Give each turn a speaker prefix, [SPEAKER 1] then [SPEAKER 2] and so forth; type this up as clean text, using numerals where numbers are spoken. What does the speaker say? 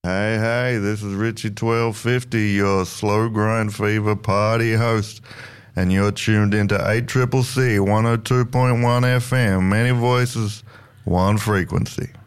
[SPEAKER 1] Hey, this is Richie 1250, your Slow Grind Fever party host, and you're tuned into 8CCC 102.1 FM, many voices, one frequency.